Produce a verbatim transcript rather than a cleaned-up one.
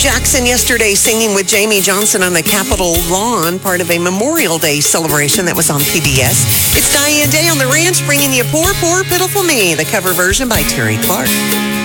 Jackson yesterday singing with Jamie Johnson on the Capitol lawn, part of a Memorial Day celebration that was on P B S. It's Diane Day on the Ranch bringing you Poor, Poor, Pitiful Me, the cover version by Terry Clark.